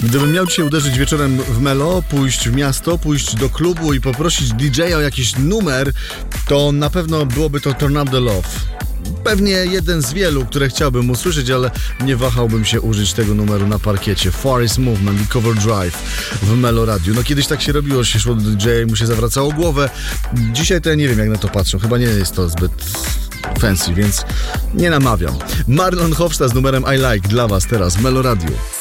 Gdybym miał dzisiaj uderzyć wieczorem w Melo, pójść w miasto, pójść do klubu i poprosić DJ-a o jakiś numer, to na pewno byłoby to Turn Up The Love. Pewnie jeden z wielu, które chciałbym usłyszeć, ale nie wahałbym się użyć tego numeru na parkiecie. Forest Movement i Cover Drive w Melo Radio. No kiedyś tak się robiło, się szło do DJ-a i mu się zawracało głowę. Dzisiaj to ja nie wiem, jak na to patrzą. Chyba nie jest to zbyt fancy, więc nie namawiam. Marlon Hofstad z numerem I Like dla was teraz w Melo Radio.